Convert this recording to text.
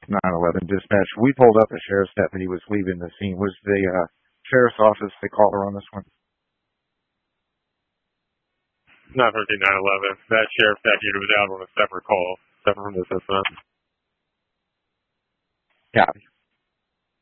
911 dispatch. We pulled up a sheriff's deputy was leaving the scene. Was the sheriff's office the caller on this one? Not 911. That sheriff's deputy was out on a separate call, separate from this incident. Copy.